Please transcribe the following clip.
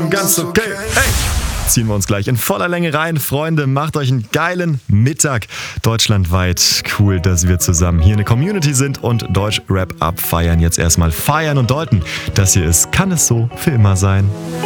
schon ganz okay. Hey! Ziehen wir uns gleich in voller Länge rein. Freunde, macht euch einen geilen Mittag. Deutschlandweit cool, dass wir zusammen hier eine Community sind und Deutsch Rap abfeiern. Jetzt erstmal feiern und deuten. Das hier ist Kann es so für immer sein?